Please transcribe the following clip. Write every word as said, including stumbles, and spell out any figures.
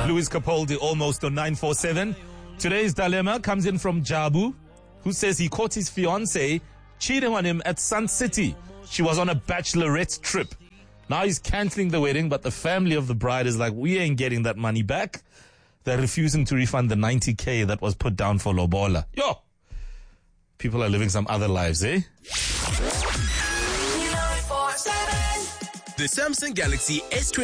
Louis Capaldi, almost on nine four seven. Today's dilemma comes in from Jabu, who says he caught his fiancée cheating on him at Sun City. She was on a bachelorette trip. Now he's cancelling the wedding, but the family of the bride is like, we ain't getting that money back. They're refusing to refund the ninety K that was put down for lobola. Yo! People are living some other lives, eh? The Samsung Galaxy S twenty